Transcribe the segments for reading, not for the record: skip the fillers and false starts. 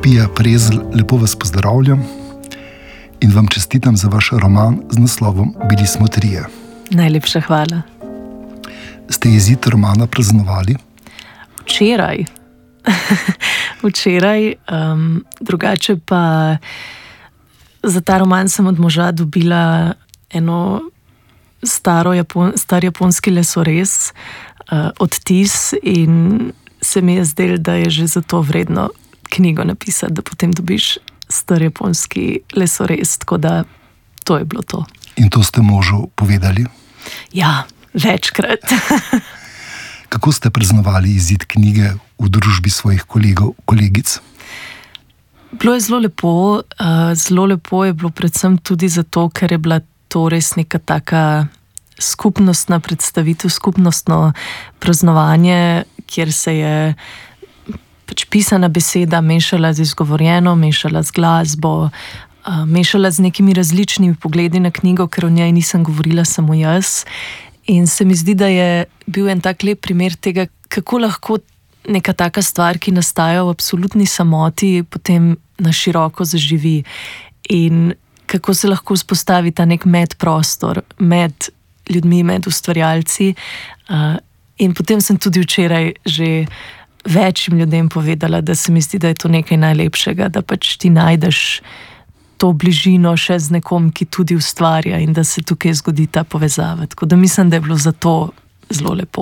Pija Prezl, lepo vas pozdravljam in vam čestitam za vaš roman z naslovom Bili smo trije. Najlepša hvala. Ste izid romana praznovali? Včeraj. Drugače pa za ta roman sem od moža dobila eno star japonski lesorez, odtis, in se mi je zdelo, da je že zato vredno knjigo napisati, da potem dobiš star japonski lesorez, tako da to je bilo to. In to ste možu povedali? Ja, večkrat. Kako ste praznovali izid knjige v družbi svojih kolegic? Bilo je zelo lepo je bilo predvsem tudi zato, ker je bila to res neka taka skupnostna predstavitev, skupnostno praznovanje, kjer se je pač pisana beseda mešala z izgovorjeno, mešala z glasbo, mešala z nekimi različnimi pogledi na knjigo, ker o njej nisem govorila samo jaz. In se mi zdi, da je bil en tak lep primer tega, kako lahko neka taka stvar, ki nastaja v absolutni samoti, potem na široko zaživi. In kako se lahko vzpostavi ta nek medprostor med ljudmi, med ustvarjalci. In potem sem tudi včeraj že večjim ljudem povedala, da se mi zdi, da je to nekaj najlepšega, da pač ti najdeš to bližino še z nekom, ki tudi ustvarja, in da se tukaj zgodi ta povezava. Tako da mislim, da je bilo zato zelo lepo.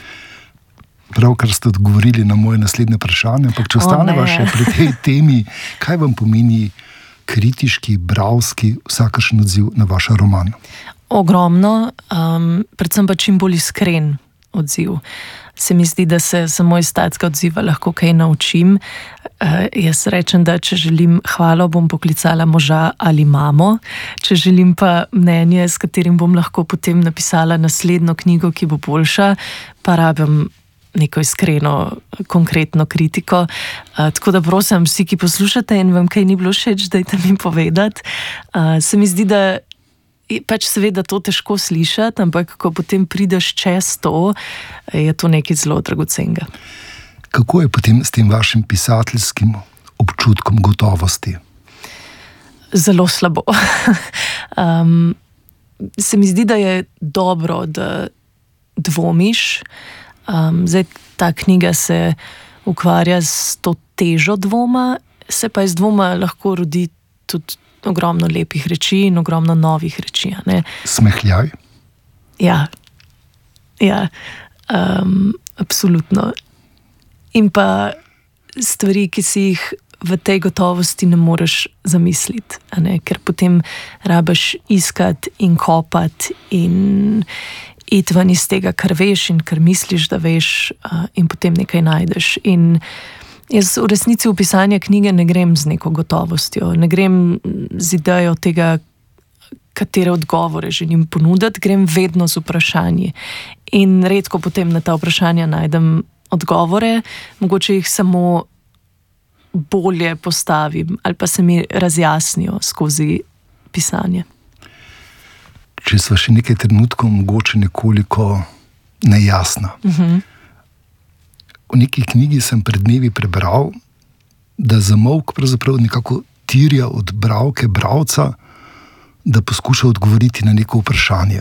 Pravkar ste odgovorili na moje naslednje vprašanje, ampak če ostaneva še pri tej temi, kaj vam pomeni kritiški, bralski, vsakršen odziv na vaš roman? Ogromno, predvsem pa čim bolj iskren odziv. Se mi zdi, da se samo iz takega odziva lahko kaj naučim. Jaz rečem, da če želim hvalo, bom poklicala moža ali mamo. Če želim pa mnenje, s katerim bom lahko potem napisala naslednjo knjigo, ki bo boljša, pa rabim neko iskreno, konkretno kritiko. Tako da prosim, vsi, ki poslušate in vam kaj ni bilo všeč, dajte mi povedati. Se mi zdi, da pač seveda to težko slišati, ampak ko potem prideš čez to, je to nekaj zelo dragocenega. Kako je potem s tem vašim pisateljskim občutkom gotovosti? Zelo slabo. Se mi zdi, da je dobro, da dvomiš. Zdaj, ta knjiga se ukvarja s to težo dvoma, se pa iz dvoma lahko rodi tudi ogromno lepih reči in ogromno novih reči. Smehljaj? Ja, absolutno. In pa stvari, ki si jih v tej gotovosti ne moreš zamisliti, ker potem rabiš iskati in kopati in iti ven iz tega, kar veš in kar misliš, da veš, in potem nekaj najdeš. In jaz v resnici v pisanje knjige ne grem z neko gotovostjo, ne grem z idejo tega, katere odgovore želim ponuditi, grem vedno z vprašanji. In redko potem na ta vprašanja najdem odgovore, mogoče jih samo bolje postavim ali pa se mi razjasnijo skozi pisanje. Če sva še nekaj trenutkov mogoče nekoliko nejasna. V neki knjigi sem pred dnevi prebral, da zamolk pravzaprav nekako terja od bralke, bralca, da poskuša odgovoriti na neko vprašanje.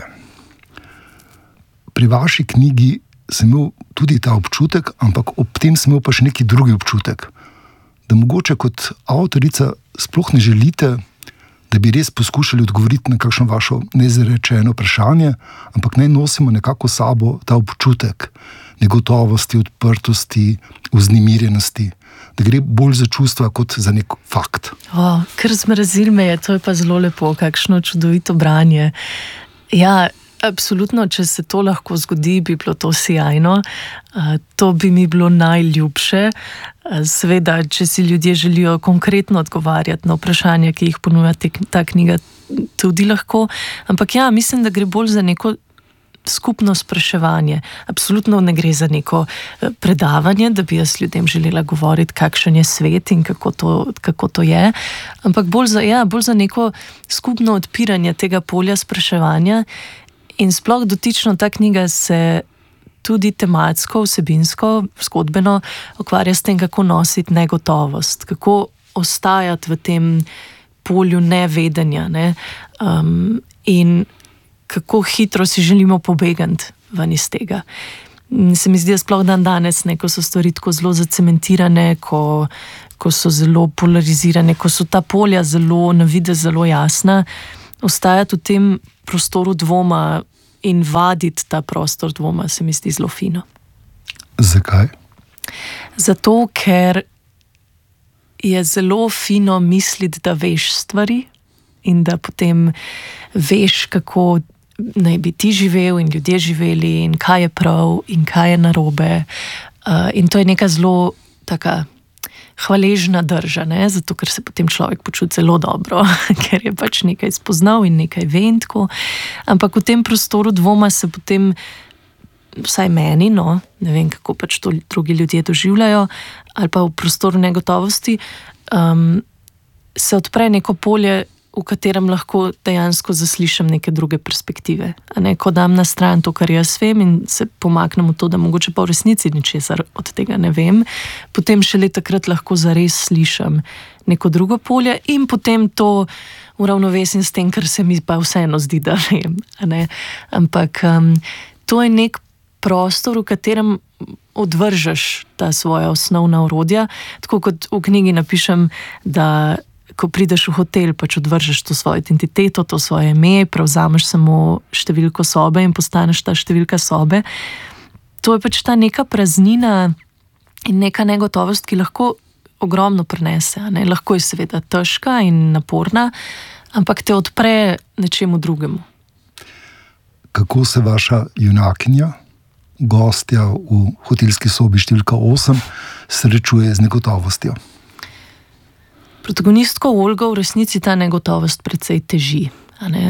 Pri vaši knjigi sem imel tudi ta občutek, ampak ob tem sem imel pa še neki drugi občutek, da mogoče kot avtorica sploh ne želite, da bi res poskušali odgovoriti na kakšno vašo neizrečeno vprašanje, ampak naj nosimo nekako sabo ta občutek negotovosti, odprtosti, vznemirjenosti, da gre bolj za čustva kot za nek fakt. Kar zmrazil me je, to je pa zelo lepo, kakšno čudovito branje. Ja, absolutno, če se to lahko zgodi, bi bilo to sijajno. To bi mi bilo najljubše. Seveda, če si ljudje želijo konkretno odgovarjati na vprašanja, ki jih ponuja ta knjiga, tudi lahko. Ampak ja, mislim, da gre bolj za neko skupno spraševanje. Absolutno ne gre za neko predavanje, da bi jaz ljudem želela govoriti, kakšen je svet in kako to je. Ampak bolj za neko skupno odpiranje tega polja spraševanja. In sploh dotično ta knjiga se tudi tematsko, vsebinsko, zgodbeno ukvarja s tem, kako nositi negotovost, kako ostajati v tem polju nevedenja, ne? In kako hitro si želimo pobegati ven iz tega. Se mi zdi, da sploh dan danes, ne, ko so stvari tako zelo zacementirane, ko so zelo polarizirane, ko so ta polja zelo na videz zelo jasna, ostajati v tem prostoru dvoma in vaditi ta prostor dvoma se mi zdi zelo fino. Zakaj? Zato, ker je zelo fino misliti, da veš stvari in da potem veš, kako naj bi ti živel in ljudje živeli in kaj je prav in kaj je narobe. In to je neka zelo taka hvaležna drža, ne? Zato ker se potem človek počuti zelo dobro, ker je pač nekaj spoznal in nekaj ve in tako. Ampak v tem prostoru dvoma se potem, vsaj meni, no, ne vem, kako pač to drugi ljudje doživljajo, ali pa v prostoru negotovosti, se odpre neko polje, v katerem lahko dejansko zaslišam neke druge perspektive. A ne, ko dam na stran to, kar jaz vem in se pomaknem v to, da mogoče pa v resnici ničesar od tega ne vem, potem šele takrat lahko zares slišam neko drugo polje in potem to uravnovesim s tem, kar se mi pa vseeno zdi, da vem. A ne. Ampak to je nek prostor, v katerem odvržeš ta svoja osnovna orodja, tako kot v knjigi napišem, da ko prideš v hotel, pač odvržeš to svojo identiteto, to svoje ime, prevzameš samo številko sobe in postaneš ta številka sobe. To je pač ta neka praznina in neka negotovost, ki lahko ogromno prinese. Ne? Lahko je seveda težka in naporna, ampak te odpre nečemu drugemu. Kako se vaša junakinja, gostja v hotelski sobi številka 8, srečuje z negotovostjo? Protagonistko Olgo v resnici ta negotovost precej teži. A ne?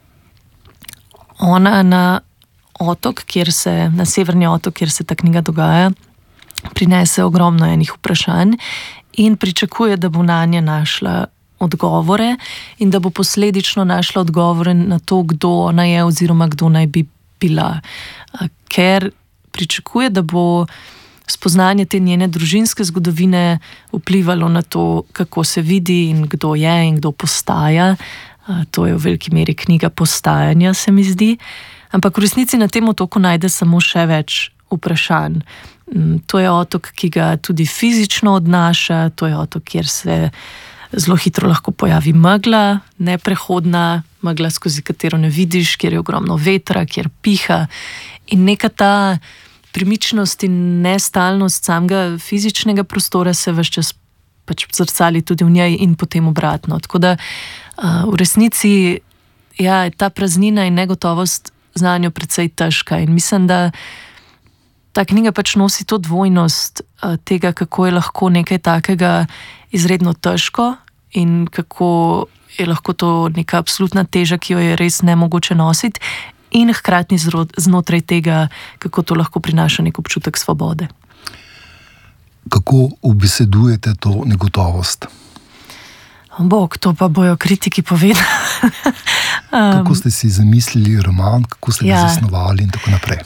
Ona na otok, na severni otok, kjer se ta knjiga dogaja, prinese ogromno enih vprašanj in pričakuje, da bo nanje našla odgovore in da bo posledično našla odgovore na to, kdo ona je oziroma kdo naj bi bila. Ker pričakuje, da bo spoznanje te njene družinske zgodovine vplivalo na to, kako se vidi in kdo je in kdo postaja. To je v veliki meri knjiga postajanja, se mi zdi. Ampak v resnici na tem otoku najde samo še več vprašanj. To je otok, ki ga tudi fizično odnaša, to je otok, kjer se zelo hitro lahko pojavi megla, neprehodna megla, skozi katero ne vidiš, kjer je ogromno vetra, kjer piha. In neka ta premičnost in nestalnost samega fizičnega prostora se ves čas pač zrcali tudi v njej in potem obratno. Tako da v resnici ta praznina in negotovost za njo precej težka in mislim, da ta knjiga pač nosi to dvojnost tega, kako je lahko nekaj takega izredno težko in kako je lahko to neka absolutna teža, ki jo je res nemogoče nositi, in hkrati znotraj tega, kako to lahko prinaša nek občutek svobode. Kako ubesedujete to negotovost? Bog, to pa bojo kritiki povedali. Kako ste si zamislili roman, kako ste ga zasnovali in tako naprej?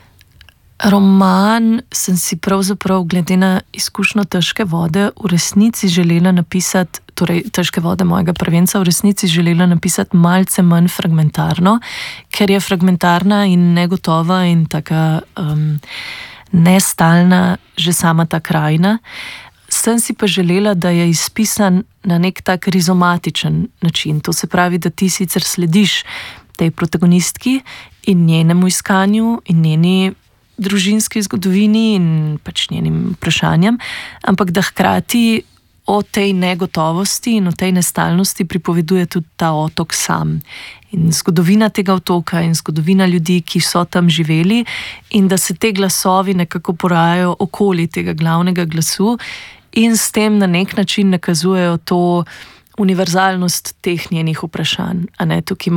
Roman sem si pravzaprav glede na izkušnjo Težke vode v resnici želela napisati, torej Težke vode mojega prvenca v resnici želela napisati malce manj fragmentarno, ker je fragmentarna in negotova in taka nestalna že sama ta krajina. Sem si pa želela, da je izpisan na nek tak rizomatičen način. To se pravi, da ti sicer slediš tej protagonistki in njenemu iskanju in njeni družinski zgodovini in pač njenim vprašanjem, ampak da hkrati o tej negotovosti in o tej nestalnosti pripoveduje tudi ta otok sam. In zgodovina tega otoka in zgodovina ljudi, ki so tam živeli, in da se te glasovi nekako porajajo okoli tega glavnega glasu in s tem na nek način nakazujejo to univerzalnost teh njenih vprašanj. A ne, tukaj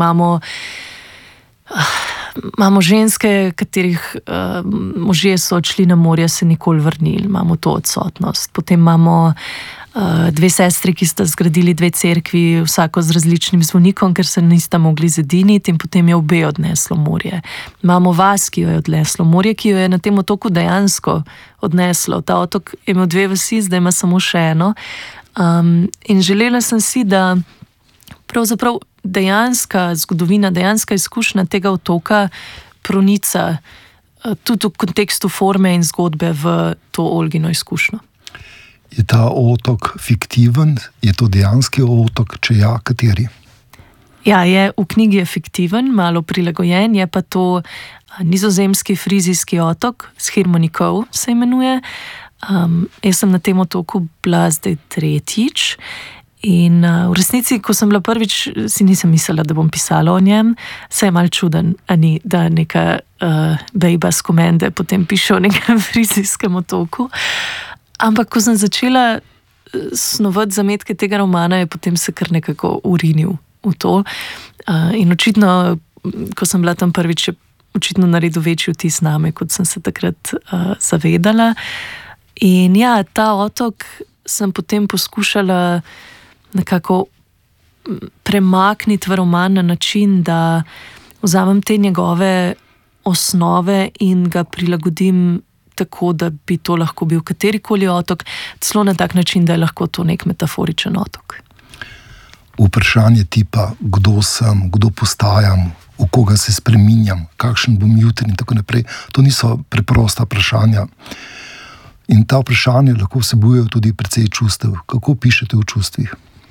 imamo ženske, katerih možje so odšli na morje, se nikoli vrnili, imamo to odsotnost. Potem imamo dve sestri, ki sta zgradili dve cerkvi, vsako z različnim zvonikom, ker se nista mogli zediniti, in potem je obe odneslo morje. Imamo vas, ki jo je odneslo morje, ki jo je na tem otoku dejansko odneslo. Ta otok je imel dve vasi, zdaj ima samo še eno. In želela sem si, da pravzaprav dejanska zgodovina, dejanska izkušnja tega otoka pronica tudi v kontekstu forme in zgodbe v to Olgino izkušnjo. Je ta otok fiktiven? Je to dejanski otok? Če ja, kateri? Ja, v knjigi je fiktiven, malo prilagojen, je pa to nizozemski frizijski otok, Schiermonnikoog se imenuje. Jaz sem na tem otoku bila zdaj 3. In v resnici, ko sem bila prvič, si nisem mislila, da bom pisala o njem. Se je mal čuden, da neka bejba z Komende potem piše o nekem frizijskem otoku. Ampak ko sem začela snovati zametke tega romana, je potem se kar nekako urinil v to. In očitno, ko sem bila tam prvič, je očitno naredil večji vtis name, kot sem se takrat zavedala. In ja, ta otok sem potem poskušala nekako premakniti v roman na način, da vzamem te njegove osnove in ga prilagodim tako, da bi to lahko bil katerikoli otok, celo na tak način, da je lahko to nek metaforičen otok. Vprašanje tipa, kdo sem, kdo postajam, v koga se spreminjam, kakšen bom jutri in tako naprej, to niso preprosta vprašanja. In ta vprašanja lahko vsebujejo tudi precej čustev. Kako pišete v čustvih?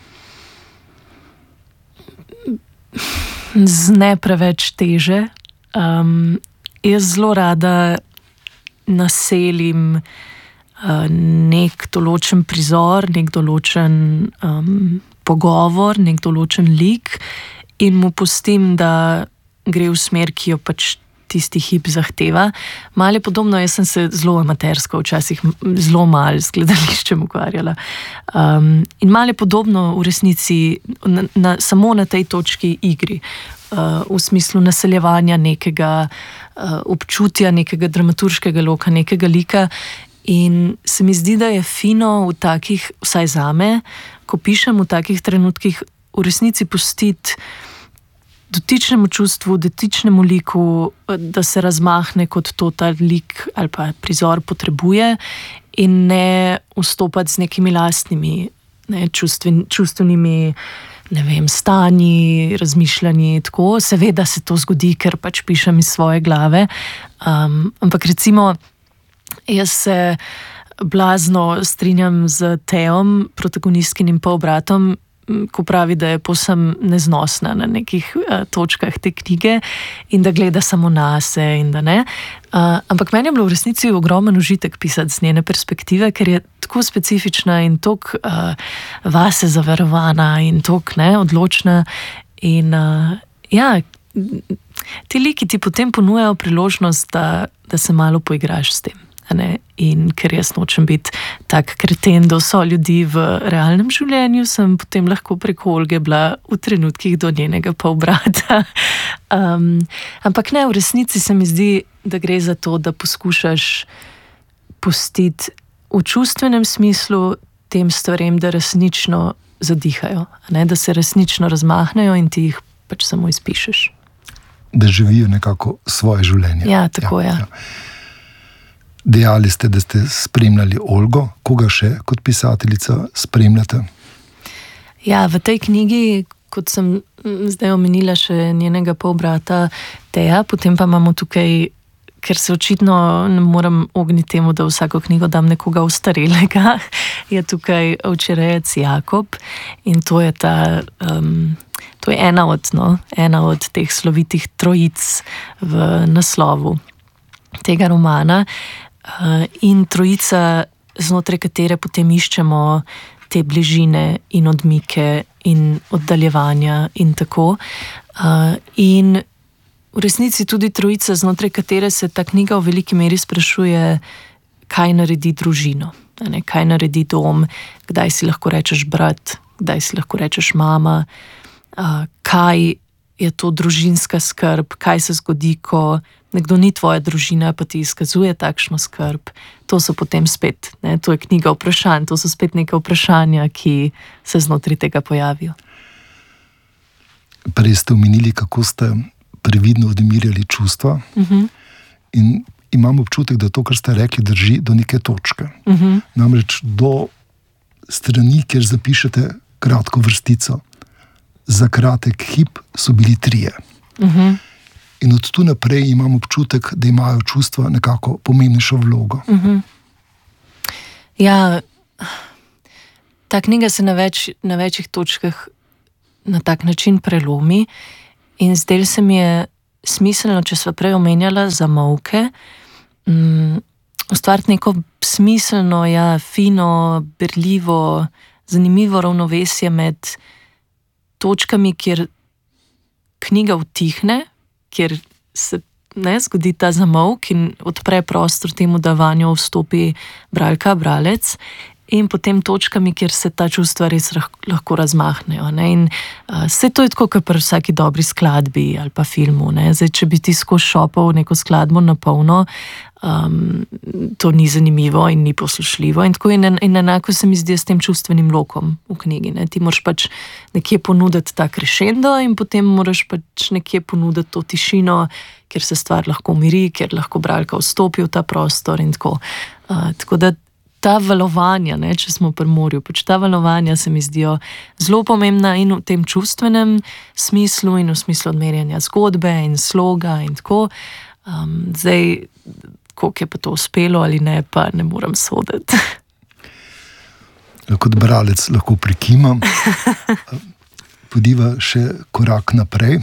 Z ne preveč teže. Jaz zelo rada naselim nek določen prizor, nek določen pogovor, nek določen lik in mu pustim, da gre v smer, ki jo pač tisti hip zahteva. Malo je podobno, jaz sem se zelo amatersko včasih zelo malo z gledališčem ukvarjala. In malo je podobno v resnici samo na tej točki igri. V smislu naseljevanja nekega občutja, nekega dramaturškega loka, nekega lika. In se mi zdi, da je fino v takih, vsaj zame, ko pišem v takih trenutkih, v resnici pustiti dotičnemu čustvu, dotičnemu liku, da se razmahne kot to ta lik ali pa prizor potrebuje in ne vstopati z nekimi lastnimi čustvenimi stanji, razmišljanji, tako. Seveda se to zgodi, ker pač pišem iz svoje glave. Ampak recimo, jaz se blazno strinjam z Teom, protagonistkinim polbratom, ko pravi, da je povsem neznosna na nekih točkah te knjige in da gleda samo nase in da ne. Ampak meni je bilo v resnici ogromen užitek pisati z njene perspektive, ker je tako specifična in tako vase zaverovana in tako odločna. In ja, ti liki ti potem ponujajo priložnost, da se malo poigraš s tem. In ker jaz nočem biti tak kreten do ljudi v realnem življenju, sem potem lahko preko Olge bila v trenutkih do njenega polbrata. Ampak ne, v resnici se mi zdi, da gre za to, da poskušaš pustiti v čustvenem smislu tem stvarem, da resnično zadihajo, da se resnično razmahnejo in ti jih pač samo izpišeš. Da živijo nekako svoje življenje. Ja, tako je. Ja. Dejali ste, da ste spremljali Olgo. Koga še kot pisateljica spremljate? Ja, v tej knjigi, kot sem zdaj omenila, še njenega polbrata Teja, potem pa imamo tukaj, ker se očitno ne moram ogniti temu, da vsako knjigo dam nekoga ostarelega, je tukaj ovčerejec Jakob in to je to je ena od teh slovitih trojic v naslovu tega romana. In trojica, znotraj katere potem iščemo te bližine in odmike in oddaljevanja in tako. In v resnici tudi trojica, znotraj katere se ta knjiga v veliki meri sprašuje, kaj naredi družino, kaj naredi dom, kdaj si lahko rečeš brat, kdaj si lahko rečeš mama, kaj je to družinska skrb, kaj se zgodi, ko nekdo ni tvoja družina, pa ti izkazuje takšno skrb. To so potem spet, to je knjiga vprašanj, to so spet neka vprašanja, ki se znotraj tega pojavijo. Prej ste omenili, kako ste previdno odmirjali čustva. In imam občutek, da to, kar ste rekli, drži do neke točke. Namreč do strani, kjer zapišete kratko vrstico. Za kratek hip so bili 3. In od tu naprej imam občutek, da imajo čustva nekako pomembnejšo vlogo. Ja, ta knjiga se na večjih točkah na tak način prelomi in zdelo se mi je smiselno, če sva prej omenjala zamolke, ustvariti neko smiselno, fino, berljivo, zanimivo ravnovesje med točkami, kjer knjiga utihne, kjer se zgodi ta zamolk in odpre prostor temu, da vanjo vstopi bralka, bralec, in potem točkami, kjer se ta čustva res lahko razmahnejo. In vse to je tako, kot pri vsaki dobri skladbi ali pa filmu. Zdaj, če bi ti skozi šopal neko skladbo na polno, to ni zanimivo in ni poslušljivo. In enako se mi zdi s tem čustvenim lokom v knjigi. Ti moraš pač nekje ponuditi ta crescendo in potem moraš pač nekje ponuditi to tišino, kjer se stvar lahko umiri, kjer lahko bralka vstopi v ta prostor in tako. Tako da ta valovanja, če smo pri morju, pač ta valovanja se mi zdijo zelo pomembna in v tem čustvenem smislu in v smislu odmerjanja zgodbe in sloga in tako. Zdaj, koliko je pa to uspelo ali ne, pa ne morem soditi. Kot bralec lahko prikimam. Podiva še korak naprej.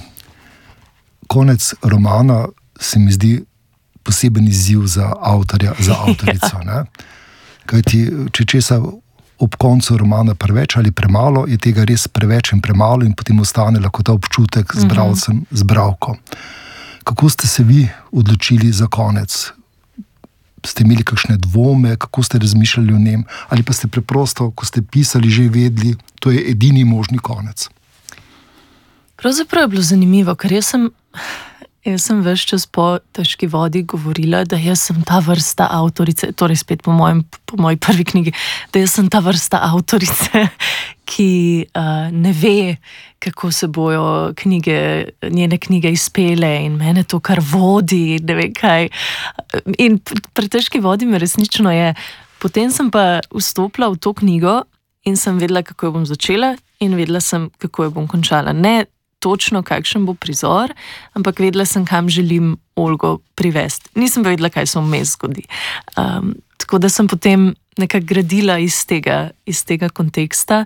Konec romana se mi zdi poseben izziv za avtorja, za avtorico. Kajti, če česa ob koncu romana preveč ali premalo, je tega res preveč in premalo in potem ostane lahko ta občutek z bralcem, z bralko. Kako ste se vi odločili za konec? Ste imeli kakšne dvome, kako ste razmišljali o njem? Ali pa ste preprosto, ko ste pisali, že vedeli, to je edini možni konec? Pravzaprav je bilo zanimivo, ker jaz sem ves čas po težki vodi govorila, da jaz sem ta vrsta avtorice, torej spet po moji prvi knjigi, da jaz sem ta vrsta avtorice, ki ne ve, kako se bojo njene knjige izpele in mene to kar vodi, ne vem kaj. In pri težki vodi me resnično je. Potem sem pa vstopila v to knjigo in sem vedela, kako jo bom začela in vedela sem, kako jo bom končala. Ne točno, kakšen bo prizor, ampak vedela sem, kam želim Olgo privesti. Nisem pa vedela, kaj se vmes zgodi. Tako da sem potem nekako gradila iz tega konteksta.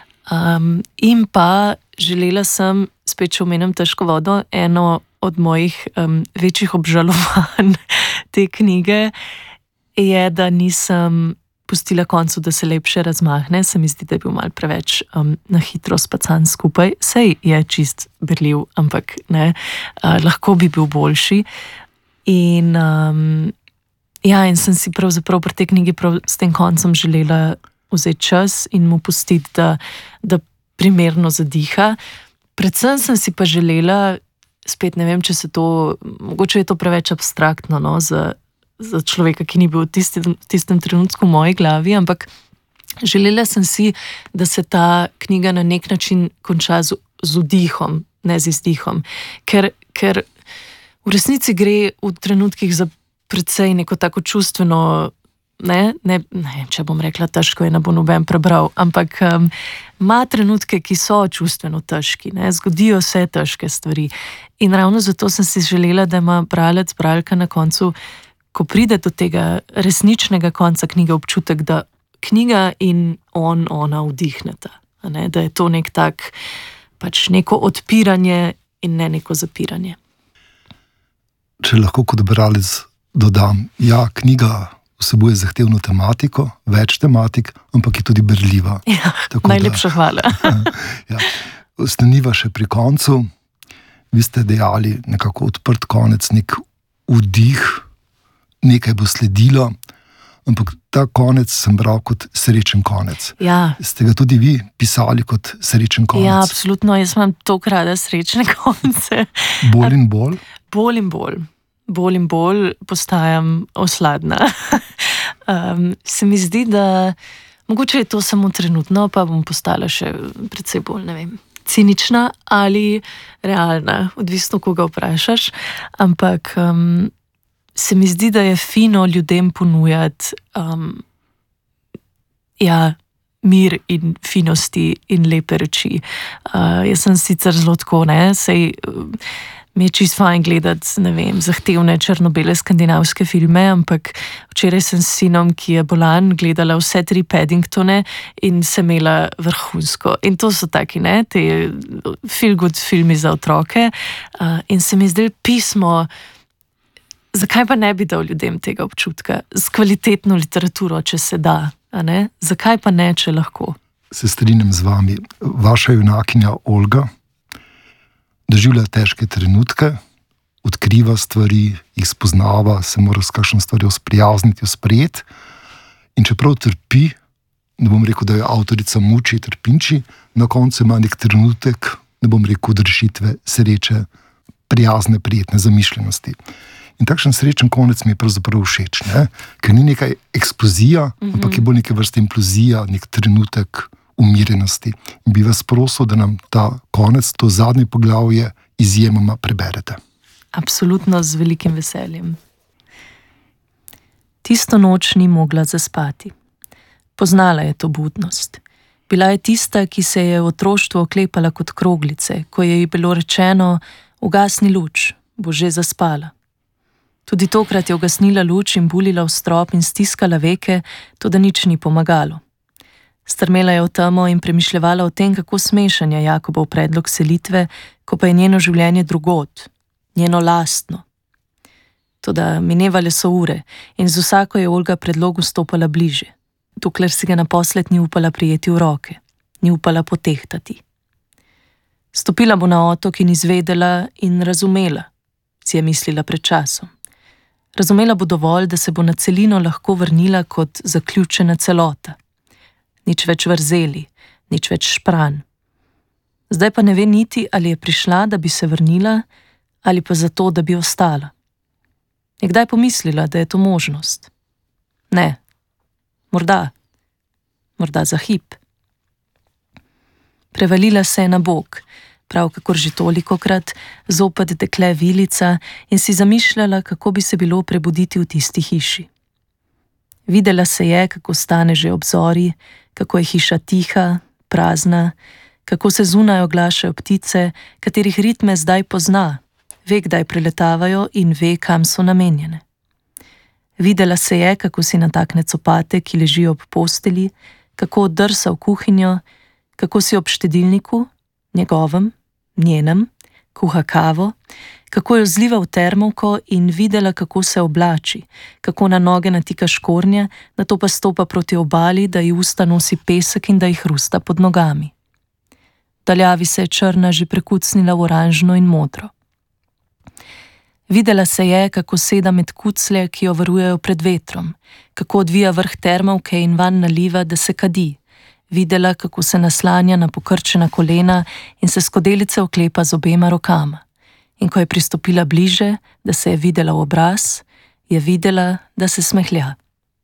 In pa želela sem, spet če omenim težko vodo, eno od mojih večjih obžalovanj te knjige je, da nisem pustila koncu, da se lepše razmahne. Se mi zdi, da je bil malo preveč na hitro spacan skupaj. Sej je čist berljiv, ampak ne, lahko bi bil boljši. In sem si pravzaprav pri tej knjigi s tem koncem želela vzeti čas in mu pustiti, da primerno zadiha. Predvsem sem si pa želela, spet ne vem, če se to, mogoče je to preveč abstraktno, za človeka, ki ni bil v tistem trenutku v moji glavi, ampak želela sem si, da se ta knjiga na nek način konča z vdihom, ne z izdihom. Ker v resnici gre v trenutkih za precej neko tako čustveno, ne, če bom rekla težko, ne bo noben prebral, ampak ima trenutke, ki so čustveno težki, zgodijo se težke stvari. In ravno zato sem si želela, da ima bralec, bralka na koncu, ko pride do tega resničnega konca knjige, občutek, da knjiga in ona vdihneta. Da je to nek tak, pač neko odpiranje in ne neko zapiranje. Če lahko kot bralec dodam, knjiga vsebuje zahtevno tematiko, več tematik, ampak je tudi berljiva. Najlepša hvala. Ostaniva še pri koncu. Vi ste dejali nekako odprt konec, nek vdih, nekaj bo sledilo, ampak ta konec sem bral kot srečen konec. Ste ga tudi vi pisali kot srečen konec? Ja, absolutno, jaz imam toliko rada srečne konce. Bolj in bolj? Bolj in bolj. Bolj in bolj postajam osladna. Se mi zdi, da mogoče je to samo trenutno, pa bom postala še precej bolj, ne vem, cinična ali realna, odvisno koga vprašaš, ampak se mi zdi, da je fino ljudem ponujati mir in finosti in lepe reči. Jaz sem sicer zelo tako, sej mi je čisto fajn gledati, ne vem, zahtevne črno-bele skandinavske filme, ampak včeraj sem s sinom, ki je bolan, gledala vse 3 Paddingtone in se imela vrhunsko. In to so taki, te feel good filmi za otroke. In se mi je zdelo pismo, zakaj pa ne bi dal ljudem tega občutka s kvalitetno literaturo, če se da, a ne? Zakaj pa ne, če lahko? Se strinjam z vami. Vaša junakinja Olga doživlja težke trenutke, odkriva stvari, jih spoznava, se mora s kakšno stvarjo sprijazniti, sprejeti. In čeprav trpi, ne bom rekel, da jo avtorica muči, trpinči, na koncu ima nek trenutek, ne bom rekel, rešitve, sreče, prijazne, prijetne zamišljenosti. In takšen srečen konec mi je pravzaprav všeč, ker ni nekaj eksplozija, ampak je bolj neke vrste implozija, nek trenutek umirjenosti. In bi vas prosil, da nam ta konec, to zadnje poglavje, izjemoma preberete. Absolutno, z velikim veseljem. Tisto noč ni mogla zaspati. Poznala je to budnost. Bila je tista, ki se je v otroštvu oklepala kot kroglice, ko je ji bilo rečeno, ugasni luč, bo že zaspala. Tudi tokrat je ugasnila luč in bulila v strop in stiskala veke, toda nič ni pomagalo. Strmela je v temo in premišljevala o tem, kako smešen je Jakobov predlog selitve, ko pa je njeno življenje drugod, njeno lastno. Toda minevale so ure in z vsako je Olga predlogu stopala bliže, dokler si ga naposled ni upala prijeti v roke, ni upala potehtati. Stopila bo na otok in izvedela in razumela, si je mislila pred časom. Razumela bo dovolj, da se bo na celino lahko vrnila kot zaključena celota. Nič več vrzeli, nič več špran. Zdaj pa ne ve niti, ali je prišla, da bi se vrnila, ali pa zato, da bi ostala. Je kdaj pomislila, da je to možnost? Ne. Morda za hip. Prevalila se je na bok, prav kakor že tolikokrat, zopet dekle vilica in si zamišljala, kako bi se bilo prebuditi v tisti hiši. Videla se je, kako stane že ob zori, kako je hiša tiha, prazna, kako se zunaj oglašajo ptice, katerih ritme zdaj pozna, ve, kdaj preletavajo in ve, kam so namenjene. Videla se je, kako si natakne copate, ki ležijo ob posteli, kako oddrsa v kuhinjo, kako si ob štedilniku, njegovem, njenem, kuha kavo, kako jo zliva v termovko in videla, kako se oblači, kako na noge natika škornje, nato pa stopa proti obali, da ji usta nosi pesek in da jih hrusta pod nogami. V daljavi se je črna že prekucnila v oranžno in modro. Videla se je, kako seda med kuclje, ki jo varujejo pred vetrom, kako odvija vrh termovke in vanj naliva, da se kadi. Videla, kako se naslanja na pokrčena kolena in se skodelice oklepa z obema rokama. In ko je pristopila bliže, da se je videla v obraz, je videla, da se smehlja.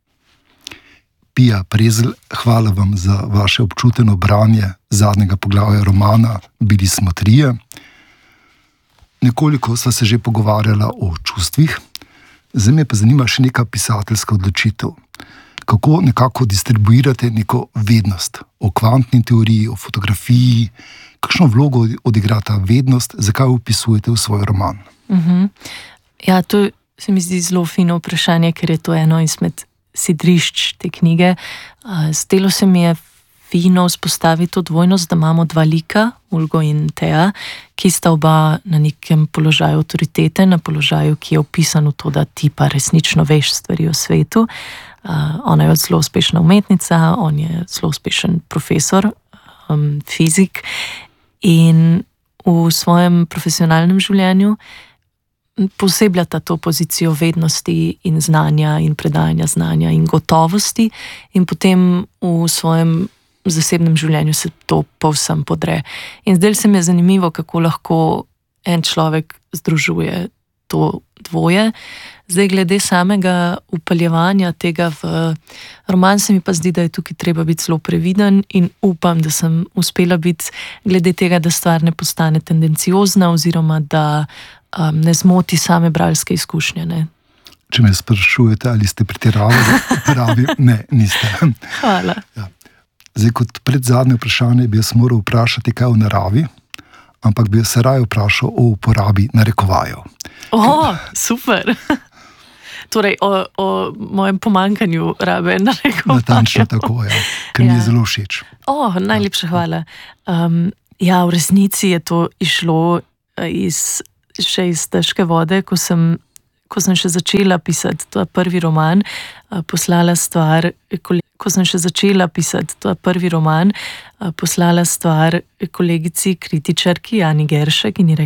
Pia Prezelj, hvala vam za vaše občuteno branje zadnjega poglavja romana Bili smo trije. Nekoliko sva se že pogovarjala o čustvih, zdaj me pa zanima še neka pisateljska odločitev. Kako nekako distribuirate neko vednost o kvantni teoriji, o fotografiji, kakšno vlogo odigra ta vednost, zakaj opisujete v svoj roman? Ja, to se mi zdi zelo fino vprašanje, ker je to eno izmed sidrišč te knjige. Zdelo se mi je fino vzpostaviti to dvojnost, da imamo dva lika, Olgo in Teja, ki sta oba na nekem položaju avtoritete, na položaju, ki je opisan v to, da ti pa resnično veš stvari o svetu. Ona je zelo uspešna umetnica, on je zelo uspešen profesor, fizik, in v svojem profesionalnem življenju posebljata to pozicijo vednosti in znanja in predajanja znanja in gotovosti, in potem v svojem zasebnem življenju se to povsem podre. In zdaj se mi je zanimivo, kako lahko en človek združuje to dvoje. Zdaj, glede samega upeljevanja tega v roman, se mi pa zdi, da je tukaj treba biti zelo previden, in upam, da sem uspela biti glede tega, da stvar ne postane tendenciozna oziroma da ne zmoti same bralske izkušnje. Ne? Če me sprašujete, ali ste pretiravali, pravim, ne, niste. Hvala. Ja. Zdaj, kot predzadnje vprašanje bi jaz moral vprašati, kaj o naravi, ampak bi se raje vprašal o uporabi narekovajev. Super! Torej, o mojem pomanjkanju rabe narekovajev. Natančno tako, ja, ker mi je zelo všeč. Najlepša hvala. Ja, v resnici je to išlo še iz težke vode, ko sem še začela pisati ta prvi roman, poslala stvar kolegici kritičarki Ani Geršek in ji rekla,